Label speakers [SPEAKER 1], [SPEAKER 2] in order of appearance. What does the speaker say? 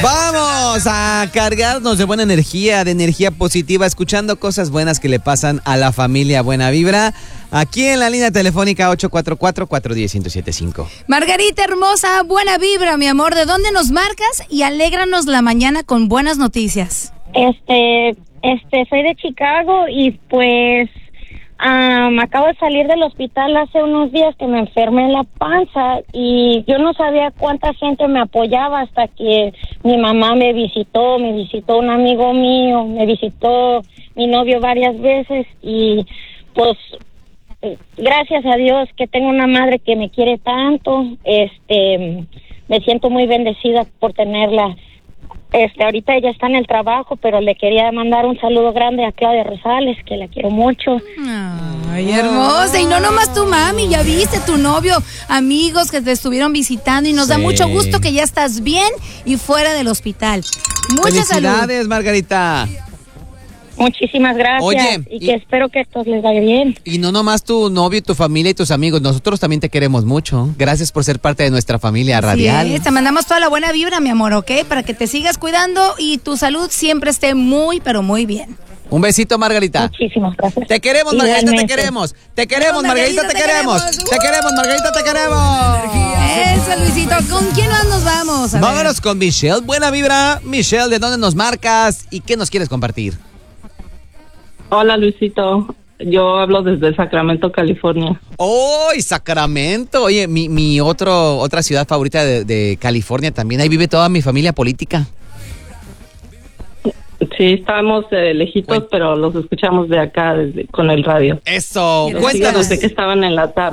[SPEAKER 1] Vamos a cargarnos de buena energía, de energía positiva, escuchando cosas buenas que le pasan a la familia Buena Vibra. Aquí en la línea telefónica 844-410-1075.
[SPEAKER 2] Margarita hermosa, buena vibra, mi amor. ¿De dónde nos marcas? Y alégranos la mañana con buenas noticias.
[SPEAKER 3] Soy de Chicago y pues acabo de salir del hospital hace unos días que me enfermé en la panza y yo no sabía cuánta gente me apoyaba hasta que mi mamá me visitó un amigo mío, me visitó mi novio varias veces y pues gracias a Dios que tengo una madre que me quiere tanto, me siento muy bendecida por tenerla. Ahorita ella está en el trabajo, pero le quería mandar un saludo grande a Claudia Rosales, que la quiero mucho.
[SPEAKER 2] Ay, hermosa. Y no nomás tu mami, ya viste tu novio, amigos que te estuvieron visitando y nos da mucho gusto que ya estás bien y fuera del hospital. Mucha salud.
[SPEAKER 1] Felicidades, Margarita.
[SPEAKER 3] Muchísimas gracias.
[SPEAKER 1] Oye,
[SPEAKER 3] y que espero que esto les vaya bien.
[SPEAKER 1] Y no nomás tu novio, tu familia y tus amigos, nosotros también te queremos mucho. Gracias por ser parte de nuestra familia radial.
[SPEAKER 2] Sí, te mandamos toda la buena vibra, mi amor, ¿ok? Para que te sigas cuidando y tu salud siempre esté muy, pero muy bien.
[SPEAKER 1] Un besito, Margarita.
[SPEAKER 3] Muchísimas gracias.
[SPEAKER 1] Te queremos, Margarita,
[SPEAKER 3] Igualmente.
[SPEAKER 1] te queremos. Te queremos, Margarita, te queremos. Te queremos, Margarita, te queremos.
[SPEAKER 2] Eso, Luisito. ¿Con quién más nos vamos?
[SPEAKER 1] Vámonos con Michelle. Buena vibra. Michelle, ¿de dónde nos marcas y qué nos quieres compartir?
[SPEAKER 4] Hola, Luisito. Yo hablo desde Sacramento, California.
[SPEAKER 1] ¡Oh, Sacramento! Oye, mi otra ciudad favorita de California también. Ahí vive toda mi familia política.
[SPEAKER 4] Sí, estamos lejitos, pero los escuchamos de acá con el radio.
[SPEAKER 1] Eso,
[SPEAKER 4] Los
[SPEAKER 1] cuéntanos.
[SPEAKER 4] sigo desde que estaban en la tarde.